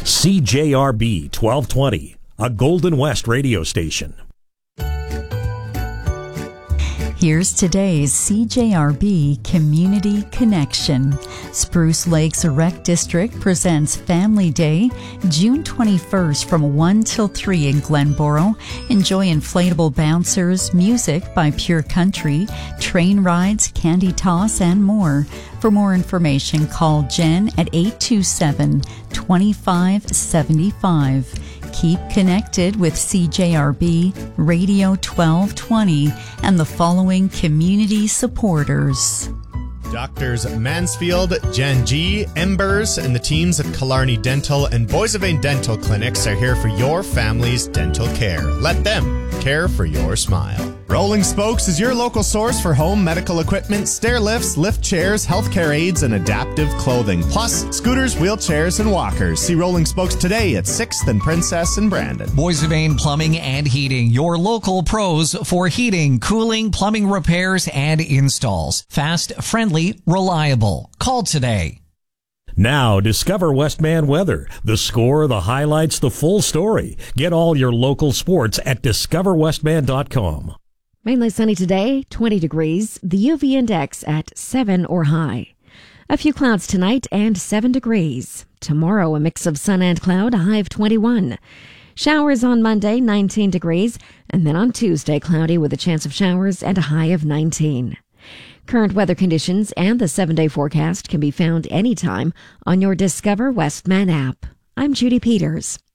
CJRB 1220, a Golden West radio station. Here's today's CJRB Community Connection. Spruce Lakes Rec District presents Family Day, June 21st from 1 till 3 in Glenboro. Enjoy inflatable bouncers, music by Pure Country, train rides, candy toss, and more. For more information, call Jen at 827-2575. Keep connected with CJRB Radio 1220 and the following community supporters. Doctors Mansfield, Jen G, Embers, and the teams at Killarney Dental and Boissevain Dental Clinics are here for your family's dental care. Let them care for your smile. Rolling Spokes is your local source for home medical equipment, stair lifts, lift chairs, healthcare aids, and adaptive clothing. Plus, scooters, wheelchairs, and walkers. See Rolling Spokes today at 6th and Princess in Brandon. Boissevain Plumbing and Heating, your local pros for heating, cooling, plumbing repairs, and installs. Fast, friendly, reliable. Call today. Now, discover Westman weather. The score, the highlights, the full story. Get all your local sports at discoverwestman.com. Mainly sunny today, 20 degrees. The UV index at 7 or high. A few clouds tonight and 7 degrees. Tomorrow, a mix of sun and cloud, a high of 21. Showers on Monday, 19 degrees. And then on Tuesday, cloudy with a chance of showers and a high of 19. Current weather conditions and the 7-day forecast can be found anytime on your Discover Westman app. I'm Judy Peters.